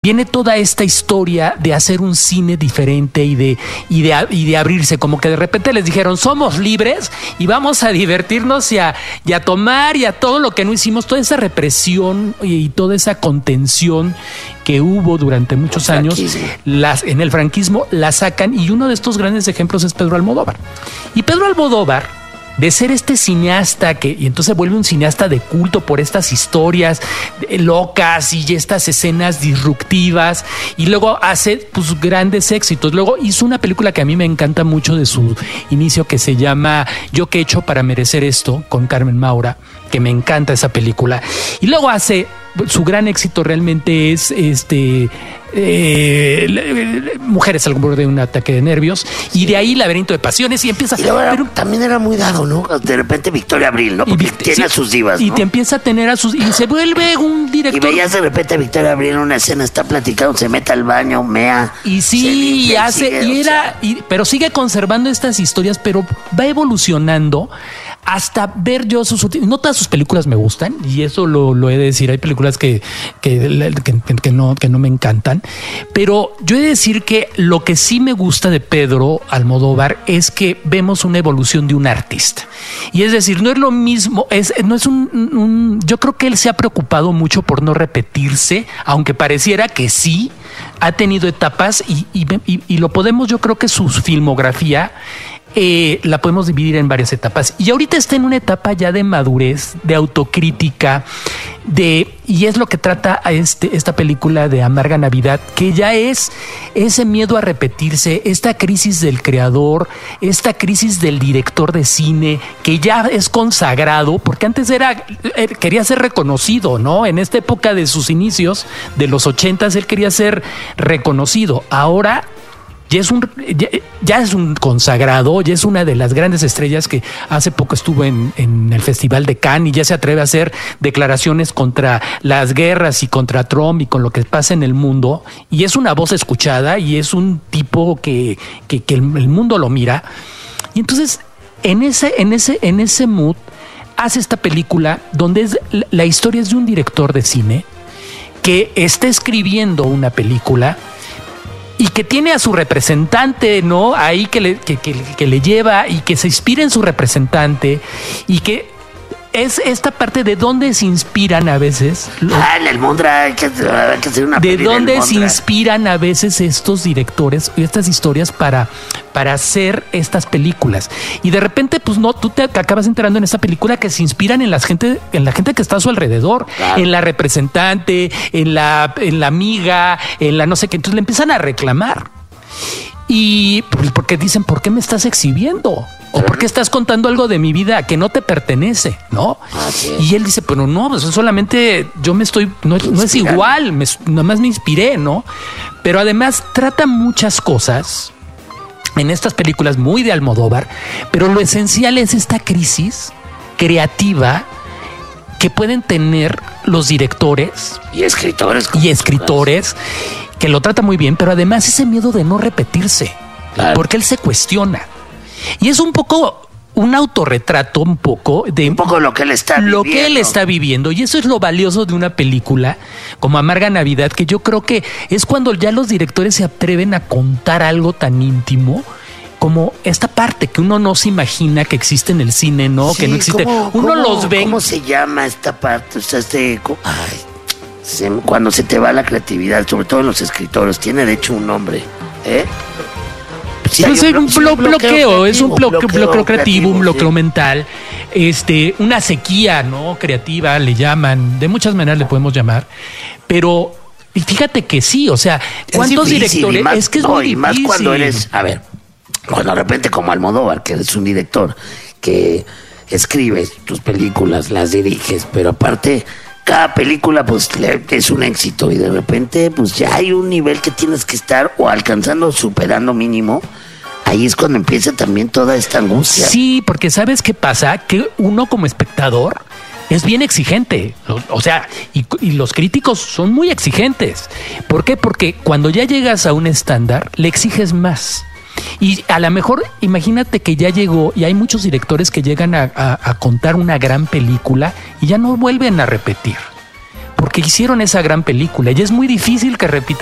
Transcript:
viene toda esta historia de hacer un cine diferente y de abrirse, como que de repente les dijeron, somos libres y vamos a divertirnos y a tomar y a todo lo que no hicimos, toda esa represión y toda esa contención que hubo durante muchos años, en el franquismo la sacan, y uno de estos grandes ejemplos es Pedro Almodóvar. Y Pedro Almodóvar, de ser este cineasta y entonces vuelve un cineasta de culto por estas historias locas y estas escenas disruptivas, y luego hace pues grandes éxitos. Luego hizo una película que a mí me encanta mucho de su inicio, que se llama Yo qué he hecho para merecer esto, con Carmen Maura, que me encanta esa película. Y luego hace su gran éxito realmente es Mujeres al borde de un ataque de nervios, y de ahí Laberinto de Pasiones, y empieza. Y luego también era muy dado, ¿no? De repente Victoria Abril, ¿no? Porque tiene a sus divas, ¿no? Y te empieza a tener a sus, y se vuelve un director. Y veías de repente a Victoria Abril en una escena, está platicando, se mete al baño, mea. Y sí, y hace, pero sigue conservando estas historias, pero va evolucionando hasta ver yo no todas sus películas me gustan, y eso lo he de decir. Hay películas que no me encantan, pero yo he de decir que lo que sí me gusta de Pedro Almodóvar es que vemos una evolución de un artista. Y es decir, no es lo mismo, no es yo creo que él se ha preocupado mucho por no repetirse, aunque pareciera que sí ha tenido etapas, y lo podemos, yo creo que su filmografía la podemos dividir en varias etapas, y ahorita está en una etapa ya de madurez, de autocrítica, y es lo que trata a esta película de Amarga Navidad, que ya es ese miedo a repetirse, esta crisis del creador, esta crisis del director de cine, que ya es consagrado, porque antes quería ser reconocido, ¿no? En esta época de sus inicios, de los 80s, él quería ser reconocido. Ahora ya es un consagrado, ya es una de las grandes estrellas, que hace poco estuvo en el Festival de Cannes, y ya se atreve a hacer declaraciones contra las guerras y contra Trump y con lo que pasa en el mundo, y es una voz escuchada, y es un tipo que el mundo lo mira. Y entonces en ese mood hace esta película donde la historia es de un director de cine que está escribiendo una película y que tiene a su representante, ¿no? Ahí que le lleva, y que se inspira en su representante, y que es esta parte de dónde se inspiran a veces. En el Mondra hay que hacer una de dónde se inspiran a veces estos directores y estas historias para hacer estas películas. Y de repente, pues no, tú te acabas enterando en esta película que se inspiran en la gente que está a su alrededor, claro, en la representante, en la amiga, en la no sé qué. Entonces le empiezan a reclamar. Y pues porque dicen, ¿por qué me estás exhibiendo? ¿O por qué estás contando algo de mi vida que no te pertenece? ¿No? Y él dice, pero no, pues solamente yo no es igual, nada más me inspiré, ¿no? Pero además trata muchas cosas en estas películas muy de Almodóvar, pero lo esencial es esta crisis creativa que pueden tener los directores y escritores, que lo trata muy bien, pero además ese miedo de no repetirse, claro, porque él se cuestiona. Y es un poco un autorretrato, un poco lo que él está viviendo. Y eso es lo valioso de una película como Amarga Navidad, que yo creo que es cuando ya los directores se atreven a contar algo tan íntimo como esta parte que uno no se imagina que existe en el cine, ¿no? Sí, que no existe. Los ve. ¿Cómo se llama esta parte? O sea, cuando se te va la creatividad, sobre todo en los escritores, tiene de hecho un nombre, ¿eh? Sí, es un bloqueo, es un bloqueo creativo, un bloqueo mental, una sequía, ¿no? Creativa le llaman, de muchas maneras le podemos llamar, pero fíjate que sí, o sea, ¿cuántos directores? Es que es muy difícil. Y más cuando de repente como Almodóvar, que es un director que escribes tus películas, las diriges, pero aparte cada película pues es un éxito, y de repente pues ya hay un nivel que tienes que estar o alcanzando, superando mínimo. Ahí es cuando empieza también toda esta angustia. Sí, porque ¿sabes qué pasa? Que uno como espectador es bien exigente, o sea, y los críticos son muy exigentes. ¿Por qué? Porque cuando ya llegas a un estándar le exiges más. Y a lo mejor imagínate que ya llegó, y hay muchos directores que llegan a contar una gran película y ya no vuelven a repetir, porque hicieron esa gran película y es muy difícil que repitan